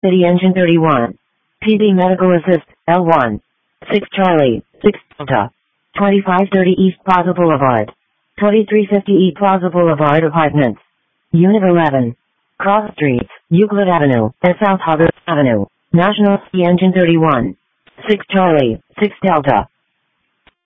City Engine 31. PB Medical Assist, L1. 6 Charlie, 6 Delta. 2530 East Plaza Boulevard. 2350 East Plaza Boulevard Apartments. Unit 11. Cross Streets, Euclid Avenue, and South Harbour Avenue. National City Engine 31. 6 Charlie, 6 Delta.